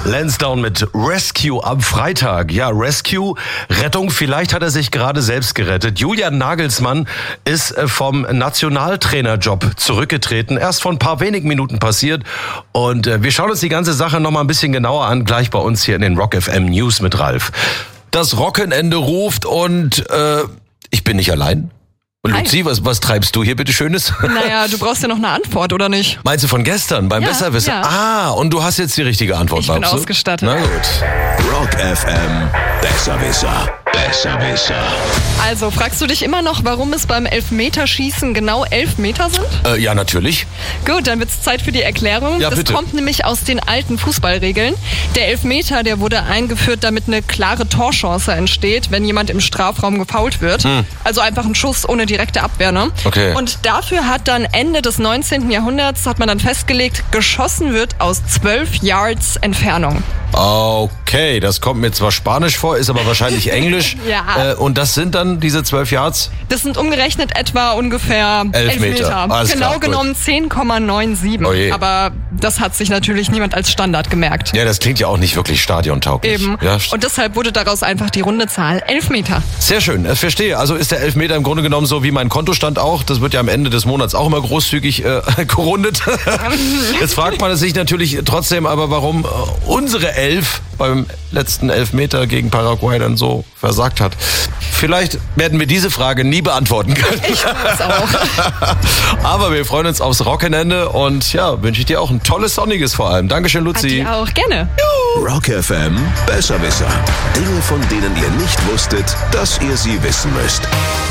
Lansdowne mit Rescue am Freitag. Ja, Rescue, Rettung, vielleicht hat er sich gerade selbst gerettet. Julian Nagelsmann ist vom Nationaltrainerjob zurückgetreten. Erst vor ein paar wenigen Minuten passiert. Und wir schauen uns die ganze Sache nochmal ein bisschen genauer an, gleich bei uns hier in den Rock FM News mit Ralf. Das Wochenende ruft und ich bin nicht allein. Luzi, was treibst du hier bitte Schönes? Naja, du brauchst ja noch eine Antwort, oder nicht? Meinst du von gestern, beim Besserwisser? Ja. Ah, und du hast jetzt die richtige Antwort, Ich bin glaubst du? ausgestattet. Na gut. Rock FM, Besserwisser. Besserwisser. Also, fragst du dich immer noch, warum es beim Elfmeterschießen genau 11 Meter sind? Ja, natürlich. Gut, dann wird's Zeit für die Erklärung. Ja, das bitte. kommt nämlich aus den alten Fußballregeln. Der Elfmeter, der wurde eingeführt, damit eine klare Torchance entsteht, wenn jemand im Strafraum gefoult wird. Also einfach ein Schuss ohne direkte Abwehr, ne? Okay. Und dafür hat dann Ende des 19. Jahrhunderts, hat man dann festgelegt, geschossen wird aus 12 Yards Entfernung. Okay, das kommt mir zwar Spanisch vor, ist aber wahrscheinlich Englisch. Ja. Und das sind dann diese 12 Yards? Das sind umgerechnet etwa ungefähr 11 Meter. Alles Genau klar, genommen 10,97. Oh je. Aber das hat sich natürlich niemand als Standard gemerkt. Ja, das klingt ja auch nicht wirklich stadiontauglich. Eben. Ja, Und deshalb wurde daraus einfach die runde Zahl 11 Meter. sehr schön, ich verstehe. Also ist der Elfmeter im Grunde genommen so wie mein Kontostand auch. Das wird ja am Ende des Monats auch immer großzügig gerundet. Jetzt fragt man sich natürlich trotzdem aber, warum unsere Elf beim letzten Elfmeter gegen Paraguay dann so versagt hat. Vielleicht werden wir diese Frage nie beantworten können. Ich weiß auch. Aber wir freuen uns aufs Wochenende und ja, wünsche ich dir auch ein tolles Sonniges vor allem. Dankeschön, Luzi. Die auch gerne. Rock FM, Besserwisser. Dinge, von denen ihr nicht wusstet, dass ihr sie wissen müsst.